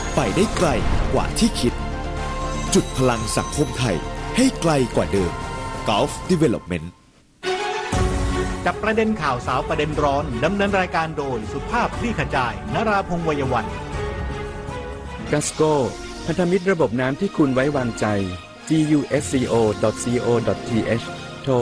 ไปได้ไกลกว่าที่คิดจุดพลังสังคมไทยให้ไกลกว่าเดิม Gulf Development จับประเด็นข่าวสาวประเด็นร้อนดำเนินรายการโดยสุภาพคลี่ขจายนราพงษ์วัยวันกัสโกพันธมิตรระบบน้ำที่คุณไว้วางใจ gusco.co.th โทร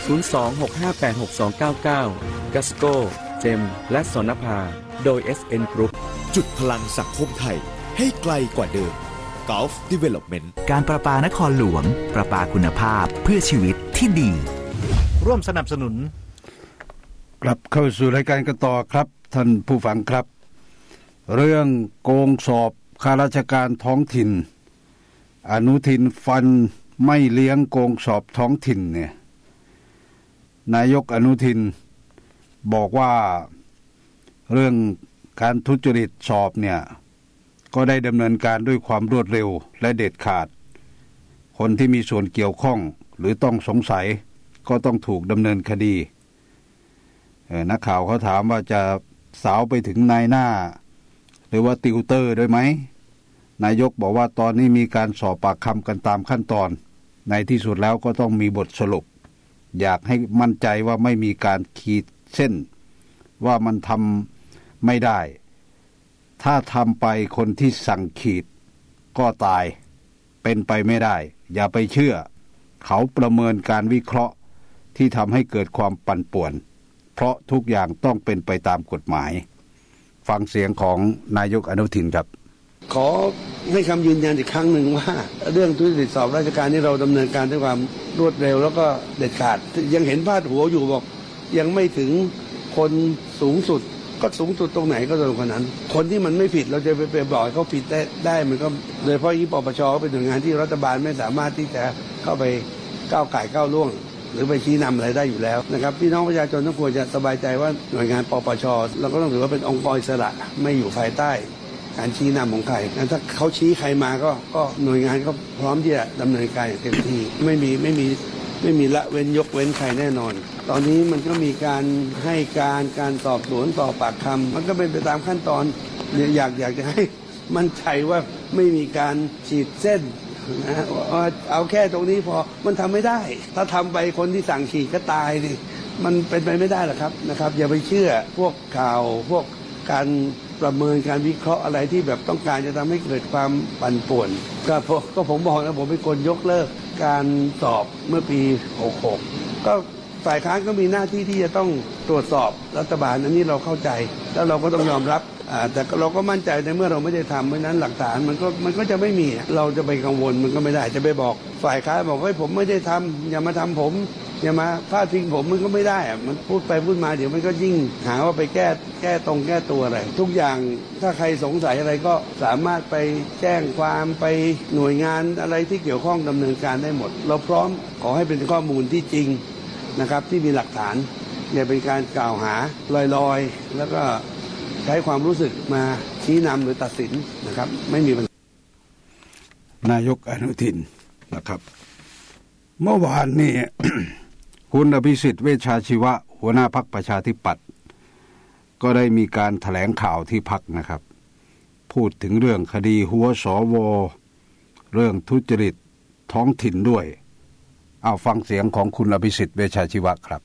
02-658-6299 กัสโกเจมและสนภาโดย SN Group จุดพลังสังคมไทยให้ไกลกว่าเดิม Gulf Development การประปานครหลวงประปาคุณภาพเพื่อชีวิตที่ดีร่วมสนับสนุนกลับเข้าสู่รายการกันต่อครับท่านผู้ฟังครับเรื่องโกงสอบข้าราชการท้องถิ่นอนุทินฟันไม่เลี้ยงโกงสอบท้องถิ่นเนี่ยนายกอนุทินบอกว่าเรื่องการทุจริตสอบเนี่ยก็ได้ดำเนินการด้วยความรวดเร็วและเด็ดขาดคนที่มีส่วนเกี่ยวข้องหรือต้องสงสัยก็ต้องถูกดำเนินคดีนักข่าวเขาถามว่าจะสาวไปถึงนายหน้าหรือว่าติวเตอร์ด้วยไหมนายกบอกว่าตอนนี้มีการสอบปากคำกันตามขั้นตอนในที่สุดแล้วก็ต้องมีบทสรุปอยากให้มั่นใจว่าไม่มีการขีดเส้นว่ามันทำไม่ได้ถ้าทำไปคนที่สั่งขีดก็ตายเป็นไปไม่ได้อย่าไปเชื่อเขาประเมินการวิเคราะห์ที่ทำให้เกิดความปั่นป่วนเพราะทุกอย่างต้องเป็นไปตามกฎหมายฟังเสียงของนายกอนุทินครับขอให้คำยืนยันอีกครั้งหนึ่งว่าเรื่องทุจริตสอบราชการที่เราดำเนินการด้วยความรวดเร็วแล้วก็เด็ดขาดยังเห็นพาดหัวอยู่บอกยังไม่ถึงคนสูงสุดก็สูงสุดตรงไหนก็ตรงนั้นคนที่มันไม่ผิดเราจะไปบอกเขาผิดได้มันก็โดยเฉพาะปปชเป็นหน่วยงานที่รัฐบาลไม่สามารถที่จะเข้าไปก้าวก่ายก้าวล่วงหรือไปชี้นำอะไรได้อยู่แล้วนะครับพี่น้องประชาชนต้องควรจะสบายใจว่าหน่วยงานปปชเราก็ต้องถือว่าเป็นองค์กรอิสระไม่อยู่ภายใต้การชี้นำของใครถ้าเขาชี้ใครมาก็หน่วยงานก็พร้อมที่จะดำเนินการอย่างเต็มที่ไม่มีละเว้นยกเว้นใครแน่นอนตอนนี้มันก็มีการให้การสอบสวนสอบปากคำมันก็เป็นไปตามขั้นตอนเนี่ยอยากจะให้มั่นใจว่าไม่มีการฉีดเส้นนะเอาแค่ตรงนี้พอมันทำไม่ได้ถ้าทำไปคนที่สั่งฉีดก็ตายดิมันเป็นไปไม่ได้หรอกครับนะครับอย่าไปเชื่อพวกข่าวพวกการประเมินการวิเคราะห์อะไรที่แบบต้องการจะทำให้เกิดความปั่นป่วนก็ผมบอกนะผมเป็นคนยกเลิกการสอบเมื่อปี66ก็ฝ่ายค้านก็มีหน้าที่ที่จะต้องตรวจสอบรัฐบาลอันนี้เราเข้าใจแล้วเราก็ต้องยอมรับแต่เราก็มั่นใจในเมื่อเราไม่ได้ทำเพราะนั้นหลักฐานมันก็จะไม่มีเราจะไปกังวลมันก็ไม่ได้จะไปบอกฝ่ายค้านบอกว่าผมไม่ได้ทำอย่ามาทำผมอย่ามาพาดพิงผมมันก็ไม่ได้มันพูดไปพูดมาเดี๋ยวมันก็ยิ่งหาว่าไปแก้ตรงแก้ตัวอะไรทุกอย่างถ้าใครสงสัยอะไรก็สามารถไปแจ้งความไปหน่วยงานอะไรที่เกี่ยวข้องดำเนินการได้หมดเราพร้อมขอให้เป็นข้อมูลที่จริงนะครับที่มีหลักฐานอย่าเป็นการกล่าวหาลอยๆแล้วก็ใช้ความรู้สึกมาชี้นำหรือตัดสินนะครับไม่มีปัญหานายกอนุทินนะครับเมื่อวานนี้ คุณอภิสิทธิ์เวชชาชีวะหัวหน้าพรรคประชาธิปัตย์ก็ได้มีการแถลงข่าวที่พรรคนะครับพูดถึงเรื่องคดีหัวสวเรื่องทุจริตท้องถิ่นด้วยเอาฟังเสียงของคุณอภิสิทธิ์เวชชาชีวะครับ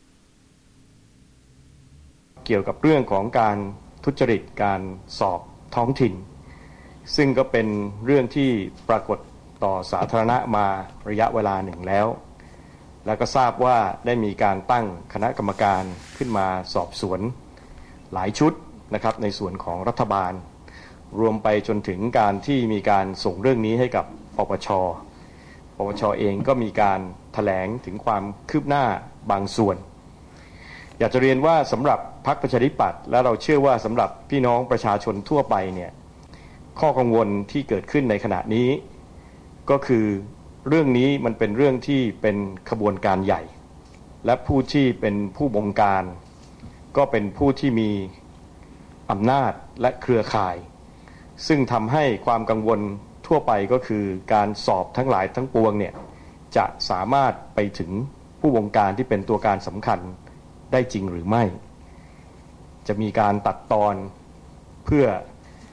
เกี่ยวกับเรื่องของการทุจริตการสอบท้องถิ่นซึ่งก็เป็นเรื่องที่ปรากฏต่อสาธารณะมาระยะเวลาหนึ่งแล้วแล้วก็ทราบว่าได้มีการตั้งคณะกรรมการขึ้นมาสอบสวนหลายชุดนะครับในส่วนของรัฐบาลรวมไปจนถึงการที่มีการส่งเรื่องนี้ให้กับปปช.เองก็มีการแถลงถึงความคืบหน้าบางส่วนอยากจะเรียนว่าสำหรับพรรคประชาธิปัตย์และเราเชื่อว่าสำหรับพี่น้องประชาชนทั่วไปเนี่ยข้อกังวลที่เกิดขึ้นในขณะนี้ก็คือเรื่องนี้มันเป็นเรื่องที่เป็นขบวนการใหญ่และผู้ที่เป็นผู้บงการก็เป็นผู้ที่มีอำนาจและเครือข่ายซึ่งทำให้ความกังวลทั่วไปก็คือการสอบทั้งหลายทั้งปวงเนี่ยจะสามารถไปถึงผู้บงการที่เป็นตัวการสำคัญได้จริงหรือไม่จะมีการตัดตอนเพื่อ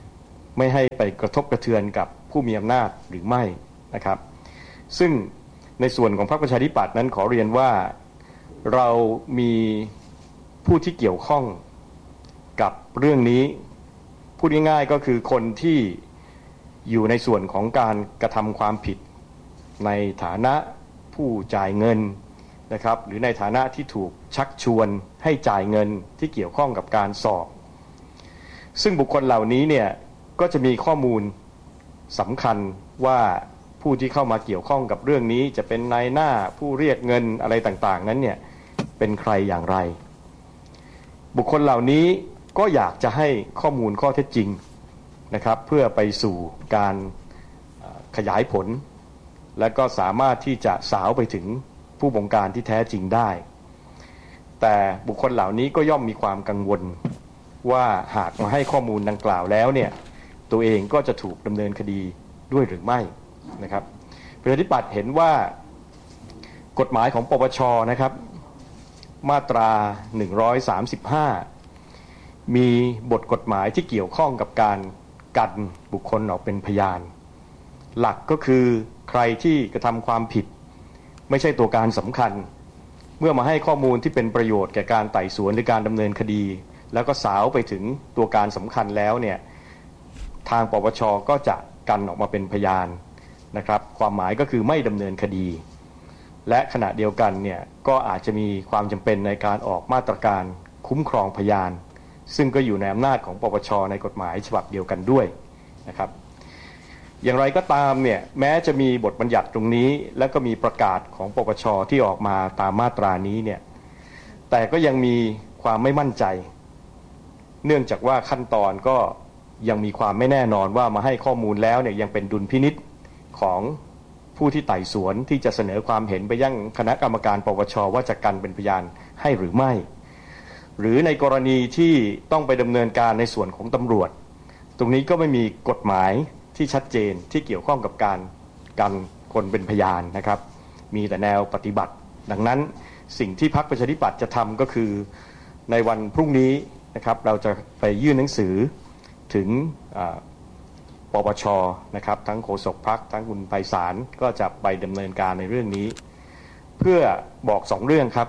ไม่ให้ไปกระทบกระเทือนกับผู้มีอำนาจหรือไม่นะครับซึ่งในส่วนของพรรคประชาธิปัตย์นั้นขอเรียนว่าเรามีผู้ที่เกี่ยวข้องกับเรื่องนี้พูดง่ายๆก็คือคนที่อยู่ในส่วนของการกระทำความผิดในฐานะผู้จ่ายเงินนะครับหรือในฐานะที่ถูกชักชวนให้จ่ายเงินที่เกี่ยวข้องกับการสอบซึ่งบุคคลเหล่านี้เนี่ยก็จะมีข้อมูลสำคัญว่าผู้ที่เข้ามาเกี่ยวข้องกับเรื่องนี้จะเป็นนายหน้าผู้เรียกเงินอะไรต่างๆนั้นเนี่ยเป็นใครอย่างไรบุคคลเหล่านี้ก็อยากจะให้ข้อมูลข้อเท็จจริงนะครับเพื่อไปสู่การขยายผลและก็สามารถที่จะสาวไปถึงผู้บงการที่แท้จริงได้แต่บุคคลเหล่านี้ก็ย่อมมีความกังวลว่าหากมาให้ข้อมูลดังกล่าวแล้วเนี่ยตัวเองก็จะถูกดำเนินคดีด้วยหรือไม่นะครับประชาธิปัตย์เห็นว่ากฎหมายของปปชนะครับมาตรา135มีบทกฎหมายที่เกี่ยวข้องกับการกันบุคคลออกเป็นพยานหลักก็คือใครที่กระทำความผิดไม่ใช่ตัวการสำคัญเมื่อมาให้ข้อมูลที่เป็นประโยชน์แก่การไต่สวนหรือการดำเนินคดีแล้วก็สาวไปถึงตัวการสำคัญแล้วเนี่ยทางปปชก็จะกันออกมาเป็นพยานนะครับความหมายก็คือไม่ดำเนินคดีและขณะเดียวกันเนี่ยก็อาจจะมีความจำเป็นในการออกมาตรการคุ้มครองพยานซึ่งก็อยู่ในอำนาจของปปชในกฎหมายฉบับเดียวกันด้วยนะครับอย่างไรก็ตามเนี่ยแม้จะมีบทบัญญัติตรงนี้และก็มีประกาศของปปชที่ออกมาตามมาตรานี้เนี่ยแต่ก็ยังมีความไม่มั่นใจเนื่องจากว่าขั้นตอนก็ยังมีความไม่แน่นอนว่ามาให้ข้อมูลแล้วเนี่ยยังเป็นดุลพินิจของผู้ที่ไต่สวนที่จะเสนอความเห็นไปยังคณะกรรมการปปชว่าจะกันเป็นพยานให้หรือไม่หรือในกรณีที่ต้องไปดำเนินการในส่วนของตำรวจตรงนี้ก็ไม่มีกฎหมายที่ชัดเจนที่เกี่ยวข้องกับการกันคนเป็นพยานนะครับมีแต่แนวปฏิบัติดังนั้นสิ่งที่พรรคประชาธิปัตย์จะทำก็คือในวันพรุ่งนี้นะครับเราจะไปยื่นหนังสือถึงปปชนะครับทั้งโฆษกพรรคทั้งคุณไพศาลก็จะไปดำเนินการในเรื่องนี้เพื่อบอก2เรื่องครับ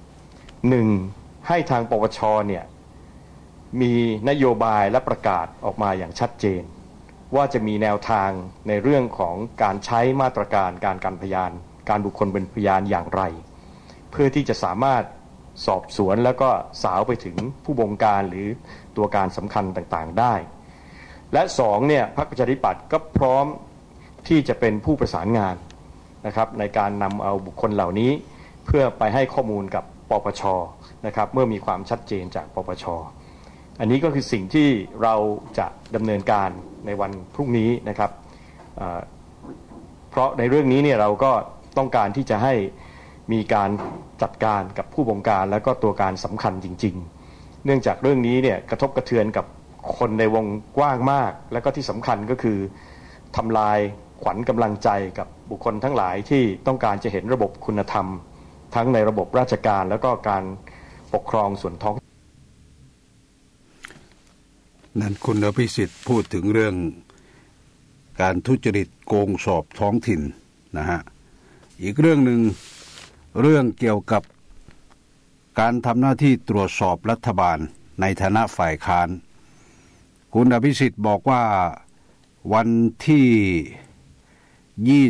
1ให้ทางปปชเนี่ยมีนโยบายและประกาศออกมาอย่างชัดเจนว่าจะมีแนวทางในเรื่องของการใช้มาตรการการกันพยานการบุคคลเป็นพยานอย่างไรเพื่อที่จะสามารถสอบสวนแล้วก็สาวไปถึงผู้บงการหรือตัวการสำคัญต่างๆได้และ2เนี่ยพรรคประชาธิปัตย์ก็พร้อมที่จะเป็นผู้ประสานงานนะครับในการนำเอาบุคคลเหล่านี้เพื่อไปให้ข้อมูลกับปปชนะครับเมื่อมีความชัดเจนจากปปชอันนี้ก็คือสิ่งที่เราจะดำเนินการในวันพรุ่งนี้นะครับเพราะในเรื่องนี้เนี่ยเราก็ต้องการที่จะให้มีการจัดการกับผู้บงการและก็ตัวการสำคัญจริงๆเนื่องจากเรื่องนี้เนี่ยกระทบกระเทือนกับคนในวงกว้างมากและก็ที่สำคัญก็คือทำลายขวัญกำลังใจกับบุคคลทั้งหลายที่ต้องการจะเห็นระบบคุณธรรมทั้งในระบบราชการแล้วก็การปกครองส่วนท้องนั่นคุณอภิสิทธิ์พูดถึงเรื่องการทุจริตโกงสอบท้องถิ่นนะฮะอีกเรื่องหนึ่งเรื่องเกี่ยวกับการทำหน้าที่ตรวจสอบรัฐบาลในฐานะฝ่ายค้านคุณอภิสิทธิ์บอกว่าวันที่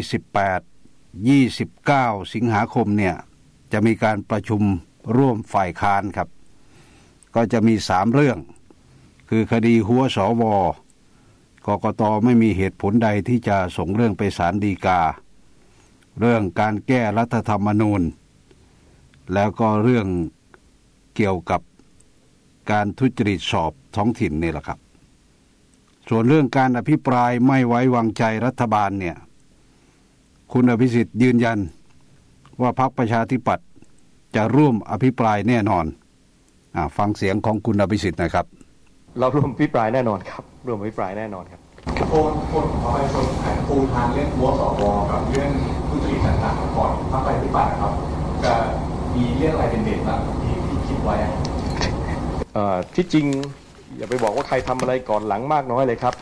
28-29 สิงหาคมเนี่ยจะมีการประชุมร่วมฝ่ายค้านครับก็จะมี3เรื่องคือคดีหัวสว.กกต.ไม่มีเหตุผลใดที่จะส่งเรื่องไปศาลฎีกาเรื่องการแก้รัฐธรรมนูญแล้วก็เรื่องเกี่ยวกับการทุจริตสอบท้องถิ่นนี่แหละครับส่วนเรื่องการอภิปรายไม่ไว้วางใจรัฐบาลเนี่ยคุณอภิสิทธิ์ยืนยันว่าพรรคประชาธิปัตย์จะร่วมอภิปรายแน่นอนฟังเสียงของคุณอภิสิทธิ์นะครับเราร่วมอภิปรายแน่นอนครับร่วมอภิปรายแน่นอนครับโอนขอไปส่วนแผนปูทางเรื่องหัวสว.กับเรื่องทุจริตต่างๆก่อนพรรคประชาธิปัตย์ครับจะมีเรื่องอะไรเด่นๆบ้างที่คิดไว้ที่จริงอย่าไปบอกว่าใครทำอะไรก่อนหลังมากน้อยเลยครับ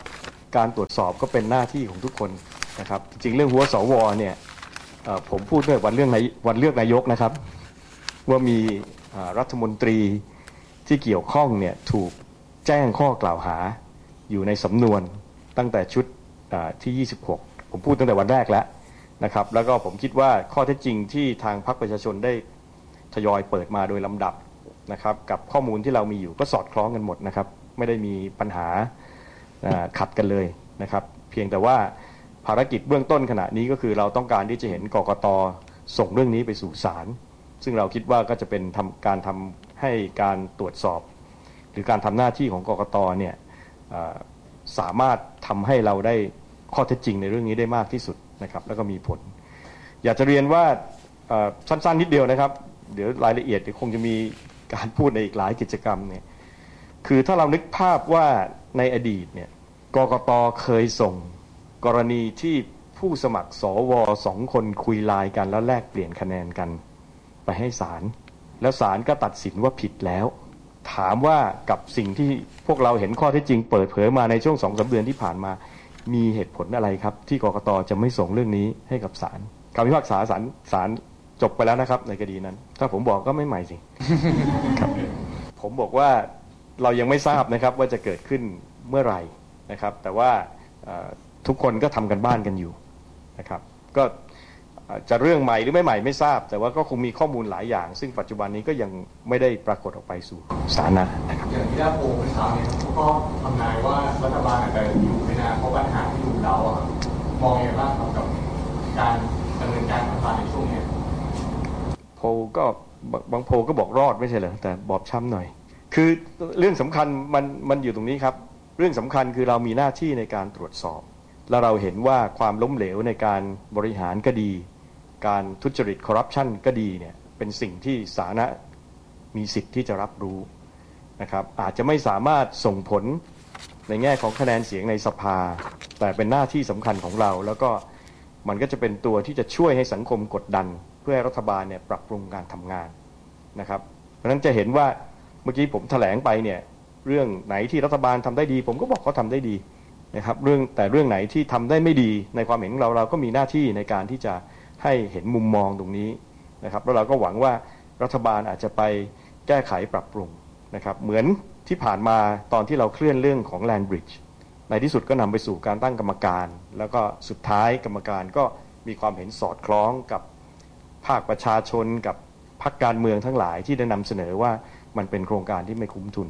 การตรวจสอบก็เป็นหน้าที่ของทุกคนนะครับจริงๆเรื่องหัวสวเนี่ยผมพูดด้วยวันเลือกนายกนะครับว่ามีรัฐมนตรีที่เกี่ยวข้องเนี่ยถูกแจ้งข้อกล่าวหาอยู่ในสำนวนตั้งแต่ชุดที่26ผมพูดตั้งแต่วันแรกแล้วนะครับแล้วก็ผมคิดว่าข้อเท็จจริงที่ทางพรรคประชาชนได้ทยอยเปิดมาโดยลำดับนะครับกับข้อมูลที่เรามีอยู่ก็สอดคล้องกันหมดนะครับไม่ได้มีปัญหาขัดกันเลยนะครับเพียงแต่ว่าภารกิจเบื้องต้นขณะนี้ก็คือเราต้องการที่จะเห็นกกต.ส่งเรื่องนี้ไปสู่ศาลซึ่งเราคิดว่าก็จะเป็นการทำให้การตรวจสอบหรือการทำหน้าที่ของกกต.เนี่ยสามารถทำให้เราได้ข้อเท็จจริงในเรื่องนี้ได้มากที่สุดนะครับแล้วก็มีผลอยากจะเรียนว่าสั้นๆนิดเดียวนะครับเดี๋ยวรายละเอียดคงจะมีการพูดในอีกหลายกิจกรรมเนี่ยคือถ้าเรานึกภาพว่าในอดีตเนี่ยกกต.เคยส่งกรณีที่ผู้สมัครสว2 คนคุยไลน์กันแล้วแลกเปลี่ยนคะแนนกันไปให้ศาลแล้วศาลก็ตัดสินว่าผิดแล้วถามว่ากับสิ่งที่พวกเราเห็นข้อเท็จจริงเปิดเผยมาในช่วง 2-3 เดือนที่ผ่านมามีเหตุผลอะไรครับที่กกต.จะไม่ส่งเรื่องนี้ให้กับศาลคำพิพากษาศาลจบไปแล้วนะครับในคดีนั้นถ้าผมบอกก็ไม่ใหม่สิ ครับผมบอกว่าเรายังไม่ทราบนะครับว่าจะเกิดขึ้นเมื่อไหร่นะครับแต่ว่าทุกคนก็ทำกันบ้านกันอยู่นะครับก็จะเรื่องใหม่หรือไม่ใหม่ไม่ทราบแต่ว่าก็คงมีข้อมูลหลายอย่างซึ่งปัจจุบันนี้ก็ยังไม่ได้ปรากฏออกไปสู่สาธารณะนะครับอย่างที่ได้โพลเมื่อเช้าเนี่ยเขาก็ทำนายว่ารัฐบาลอาจจะอยู่ไม่นานเพราะปัญหาที่ดูเราอะมองยังไงบ้างครับกับการดำเนินการรัฐบาลในช่วงนี้โพลก็บางโพลก็บอกรอดไม่ใช่เหรอแต่บอบช้ำหน่อยคือเรื่องสำคัญมันอยู่ตรงนี้ครับเรื่องสำคัญคือเรามีหน้าที่ในการตรวจสอบและเราเห็นว่าความล้มเหลวในการบริหารก็ดีการทุจริตคอร์รัปชันก็ดีเนี่ยเป็นสิ่งที่สาธารณะมีสิทธิ์ที่จะรับรู้นะครับอาจจะไม่สามารถส่งผลในแง่ของคะแนนเสียงในสภาแต่เป็นหน้าที่สำคัญของเราแล้วก็มันก็จะเป็นตัวที่จะช่วยให้สังคมกดดันเพื่อให้รัฐบาลเนี่ยปรับปรุงการทำงานนะครับเพราะฉะนั้นจะเห็นว่าเมื่อกี้ผมแถลงไปเนี่ยเรื่องไหนที่รัฐบาลทำได้ดีผมก็บอกเขาทำได้ดีนะครับเรื่องไหนที่ทำได้ไม่ดีในความเห็นของเราก็มีหน้าที่ในการที่จะให้เห็นมุมมองตรงนี้นะครับแล้วเราก็หวังว่ารัฐบาลอาจจะไปแก้ไขปรับปรุงนะครับเหมือนที่ผ่านมาตอนที่เราเคลื่อนเรื่องของ Land Bridge ในที่สุดก็นำไปสู่การตั้งกรรมการแล้วก็สุดท้ายกรรมการก็มีความเห็นสอดคล้องกับภาคประชาชนกับพรรคการเมืองทั้งหลายที่ได้นำเสนอว่ามันเป็นโครงการที่ไม่คุ้มทุน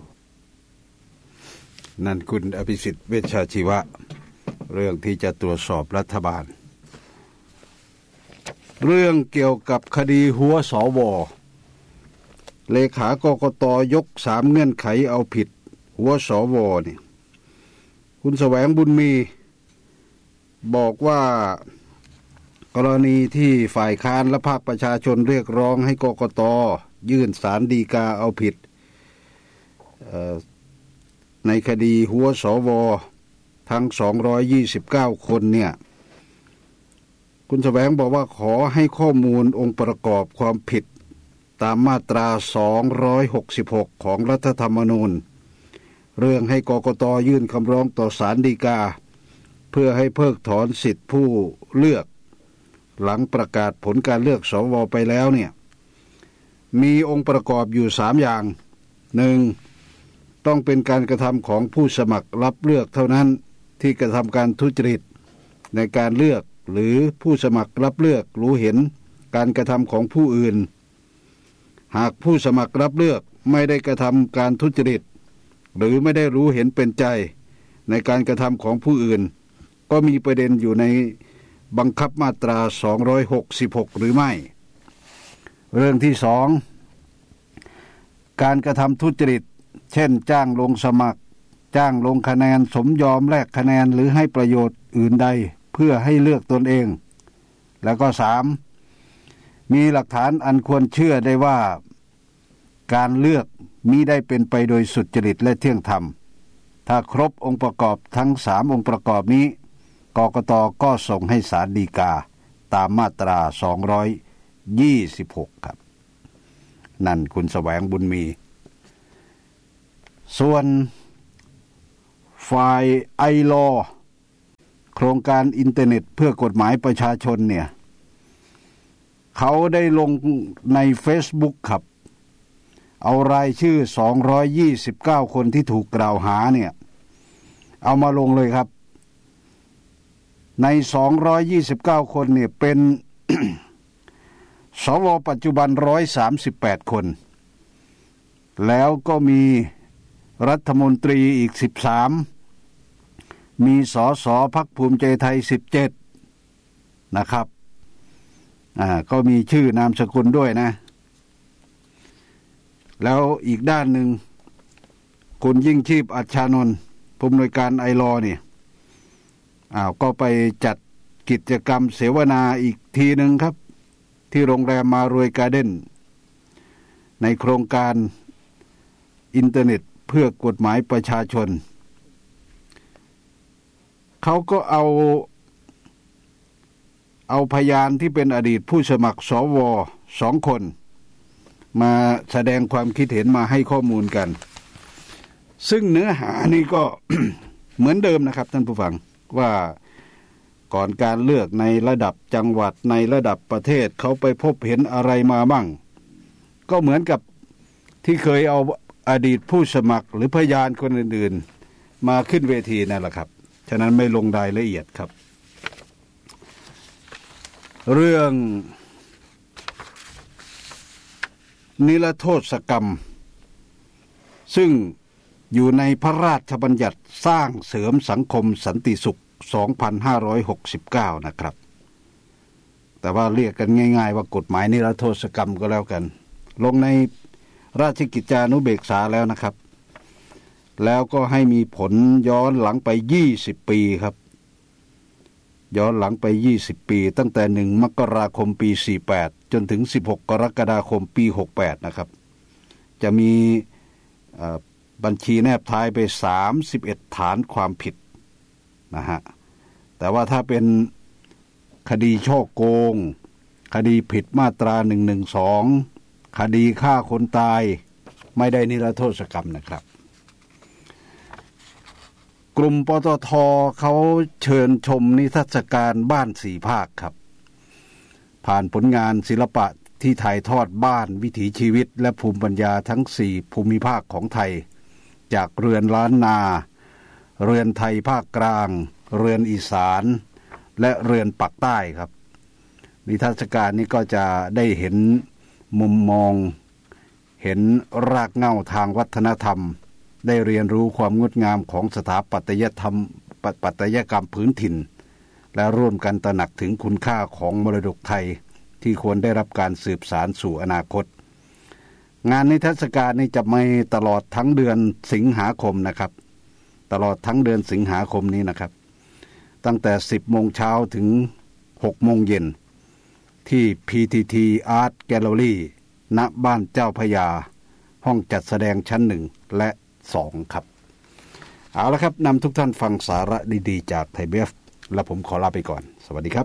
นั่นคุณอภิสิทธิ์เวชชาชีวะเรื่องที่จะตรวจสอบรัฐบาลเรื่องเกี่ยวกับคดีหัวสว.เลขากกต.ยก3 เงื่อนไขเอาผิดหัวสว.นี่คุณแสวงบุญมีบอกว่ากรณีที่ฝ่ายค้านและภาคประชาชนเรียกร้องให้กกต.ยื่นศาลฎีกาเอาผิดในคดีหัวสว.ทั้ง229 คนเนี่ยคุณแสวงบอกว่าขอให้ข้อมูลองค์ประกอบความผิดตามมาตรา266ของรัฐธรรมนูญเรื่องให้กกต.ยื่นคำร้องต่อศาลฎีกาเพื่อให้เพิกถอนสิทธิผู้เลือกหลังประกาศผลการเลือกสว.ไปแล้วเนี่ยมีองค์ประกอบอยู่3อย่าง 1. ต้องเป็นการกระทำของผู้สมัครรับเลือกเท่านั้นที่กระทำการทุจริตในการเลือกหรือผู้สมัครรับเลือกรู้เห็นการกระทำของผู้อื่นหากผู้สมัครรับเลือกไม่ได้กระทำการทุจริตหรือไม่ได้รู้เห็นเป็นใจในการกระทำของผู้อื่นก็มีประเด็นอยู่ในบังคับมาตรา266หรือไม่เรื่องที่2การกระทำทุจริตเช่นจ้างลงสมัครจ้างลงคะแนนสมยอมแลกคะแนนหรือให้ประโยชน์อื่นใดเพื่อให้เลือกตนเองแล้วก็3มีหลักฐานอันควรเชื่อได้ว่าการเลือกมิได้เป็นไปโดยสุจริตและเที่ยงธรรมถ้าครบองค์ประกอบทั้ง3องค์ประกอบนี้กกต.ก็ส่งให้ศาลฎีกาตามมาตรา226ครับนั่นคุณแสวงบุญมีส่วนฝ่ายไอลอครงการอินเทอร์เน็ตเพื่อกฎหมายประชาชนเนี่ยเขาได้ลงใน Facebook ครับเอารายชื่อ229คนที่ถูกกล่าวหาเนี่ยเอามาลงเลยครับใน229คนเนี่ยเป็น สวปัจจุบัน138คนแล้วก็มีรัฐมนตรีอีก13มีสสพรรคภูมิใจไทย17นะครับก็มีชื่อนามสกุลด้วยนะแล้วอีกด้านหนึ่งคุณยิ่งชีพอัชชานนท์ผู้อำนวยการไอลอเนี่ยก็ไปจัดกิจกรรมเสวนาอีกทีหนึ่งครับที่โรงแรมมารวยการ์เด้นในโครงการอินเทอร์เน็ตเพื่อกฎหมายประชาชนเขาก็เอาพยานที่เป็นอดีตผู้สมัครสว2คนมาแสดงความคิดเห็นมาให้ข้อมูลกันซึ่งเนื้อหานี่ก็ เหมือนเดิมนะครับท่านผู้ฟังว่าก่อนการเลือกในระดับจังหวัดในระดับประเทศเขาไปพบเห็นอะไรมาบ้างก็เหมือนกับที่เคยเอาอดีตผู้สมัครหรือพยานคนอื่นๆมาขึ้นเวทีนั่นแหละครับฉะนั้นไม่ลงรายละเอียดครับเรื่องนิรโทษกรรมซึ่งอยู่ในพระราชบัญญัติสร้างเสริมสังคมสันติสุข2569นะครับแต่ว่าเรียกกันง่ายๆว่ากฎหมายนิรโทษกรรมก็แล้วกันลงในราชกิจจานุเบกษาแล้วนะครับแล้วก็ให้มีผลย้อนหลังไป20ปีครับย้อนหลังไป20ปีตั้งแต่1มกราคมปี48จนถึง16กรกฎาคมปี68นะครับจะมีบัญชีแนบท้ายไป31ฐานความผิดนะฮะแต่ว่าถ้าเป็นคดีฉ้อโกงคดีผิดมาตรา112คดีฆ่าคนตายไม่ได้นิรโทษกรรมนะครับกลุ่มปตท.เขาเชิญชมนิทรรศการบ้าน4ภาคครับผ่านผลงานศิลปะที่ถ่ายทอดบ้านวิถีชีวิตและภูมิปัญญาทั้ง4ภูมิภาคของไทยจากเรือนล้านนาเรือนไทยภาคกลางเรือนอีสานและเรือนปักใต้ครับนิทรรศการนี้ก็จะได้เห็นมุมมองเห็นรากเหง้าทางวัฒนธรรมได้เรียนรู้ความงดงามของสถาปัตยกรรมพื้นถิ่นและร่วมกันตระหนักถึงคุณค่าของมรดกไทยที่ควรได้รับการสืบสานสู่อนาคตงานนิทรรศการนี้จะมีตลอดทั้งเดือนสิงหาคมนะครับตลอดทั้งเดือนสิงหาคมนี้นะครับตั้งแต่ 10 โมงเช้าถึง 6 โมงเย็นที่ PTT Art Gallery ณ บ้านเจ้าพระยาห้องจัดแสดงชั้น1และ2ครับเอาละครับนำทุกท่านฟังสาระดีๆจากไทยเบฟและผมขอลาไปก่อนสวัสดีครับ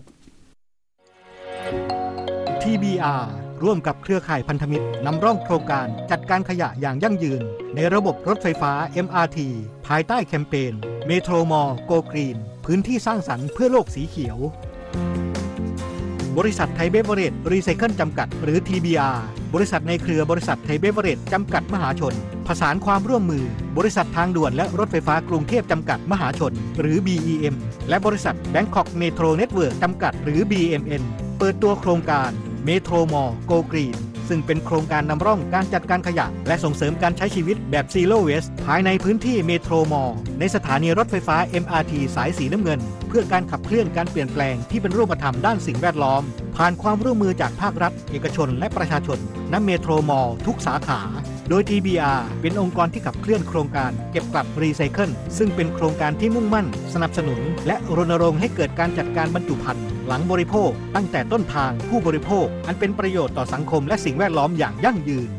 TBR ร่วมกับเครือข่ายพันธมิตรนำร่องโครงการจัดการขยะอย่างยั่งยืนในระบบรถไฟฟ้า MRT ภายใต้แคมเปญเมโทรมอลโกกรีนพื้นที่สร้างสรรค์เพื่อโลกสีเขียวบริษัทไทยเบเวอเรจรีไซเคิลจำกัดหรือ TBR บริษัทในเครือบริษัทไทยเบเวอเรจจำกัดมหาชนผสานความร่วมมือบริษัททางด่วนและรถไฟฟ้ากรุงเทพจำกัดมหาชนหรือ BEM และบริษัท Bangkok Metro Network จำกัดหรือ BMN เปิดตัวโครงการเมโทรมอลโกกรีนซึ่งเป็นโครงการนำร่องการจัดการขยะและส่งเสริมการใช้ชีวิตแบบ Zero Waste ภายในพื้นที่เมโทรมอลในสถานีรถไฟฟ้า MRT สายสีน้ำเงินเพื่อการขับเคลื่อนการเปลี่ยนแปลงที่เป็นรูปธรรมด้านสิ่งแวดล้อมผ่านความร่วมมือจากภาครัฐเอกชนและประชาชนณเมโทรมอลทุกสาขาโดย TBR เป็นองค์กรที่ขับเคลื่อนโครงการเก็บกลับรีไซเคิลซึ่งเป็นโครงการที่มุ่งมั่นสนับสนุนและรณรงค์ให้เกิดการจัดการบรรจุภัณฑ์หลังบริโภคตั้งแต่ต้นทางผู้บริโภคอันเป็นประโยชน์ต่อสังคมและสิ่งแวดล้อมอย่างยั่งยืน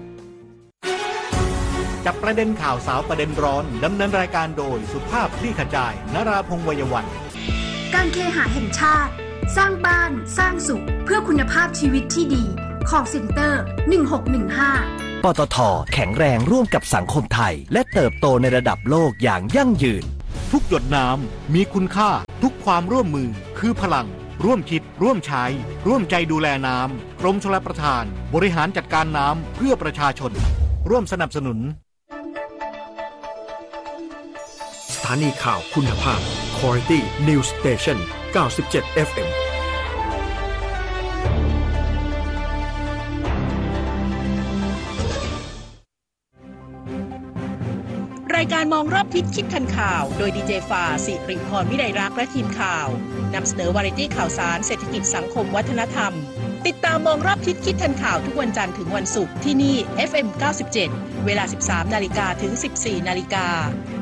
จับประเด็นข่าวสาวประเด็นร้อนดำเนินรายการโดยสุภาพคลี่ขจายนราพงษ์ วัยวันการเคหะแห่งชาติสร้างบ้านสร้างสุขเพื่อคุณภาพชีวิตที่ดีcall center 1615 ปตท.แข็งแรงร่วมกับสังคมไทยและเติบโตในระดับโลกอย่างยั่งยืนทุกหยดน้ำมีคุณค่าทุกความร่วมมือคือพลังร่วมคิดร่วมใช้ร่วมใจดูแลน้ำกรมชลประทานบริหารจัดการน้ำเพื่อประชาชนร่วมสนับสนุนสถานีข่าวคุณภาพ Quality News Station 97 FM รายการมองรอบทิศคิดทันข่าวโดยดีเจฟาสิริพรวิไลรักษ์และทีมข่าวนำเสนอวาไรตี้ข่าวสารเศรษฐกิจสังคมวัฒนธรรมติดตามมองรอบทิศคิดทันข่าวทุกวันจันทร์ถึงวันศุกร์ที่นี่ FM 97 เวลา 13 นาฬิกาถึง 14 นาฬิกา